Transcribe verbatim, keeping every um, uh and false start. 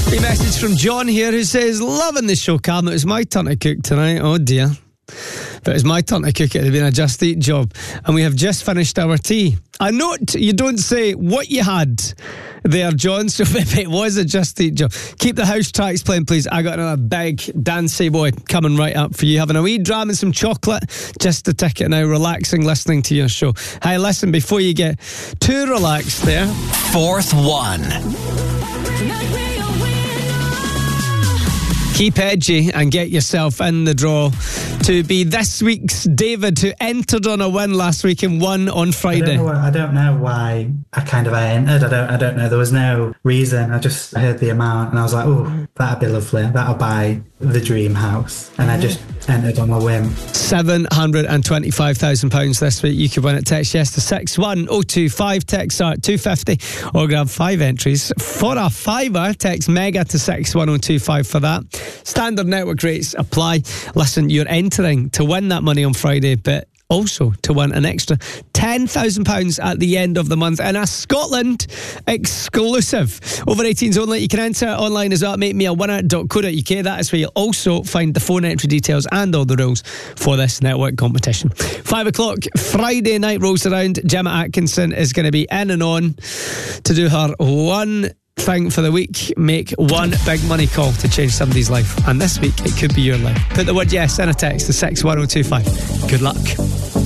A message from John here who says, loving the show, Calm. It was my turn to cook tonight. Oh dear. If it was my turn to cook, it would have been a Just Eat job. And we have just finished our tea. A note, you don't say what you had there, John, so maybe it was a Just Eat job. Keep the house tracks playing, please. I got another big dancey boy coming right up for you. Having a wee dram and some chocolate, just the ticket now, relaxing, listening to your show. Hey, listen, before you get too relaxed there. Fourth one. Keep edgy and get yourself in the draw to be this week's David, who entered on a win last week and won on Friday. I don't know, I don't know why I kind of I entered. I don't I don't know. There was no reason. I just heard the amount and I was like, oh, that'd be lovely. That'll buy the dream house. And I just entered on a whim. seven hundred twenty-five thousand pounds this week. You could win it. Text yes to six one oh two five. Text are two fifty or grab five entries for a fiver. Text mega to six one oh two five for that. Standard network rates apply. Listen, you're entering to win that money on Friday, but also to win an extra ten thousand pounds at the end of the month and a Scotland exclusive. Over eighteens only. You can enter online as well at make me a winner dot co dot U K. That is where you'll also find the phone entry details and all the rules for this network competition. Five o'clock Friday night rolls around. Gemma Atkinson is going to be in and on to do her one thing for the week. Make one big money call to change somebody's life, and this week it could be your life. Put the word yes in a text to six one oh two five. Good luck.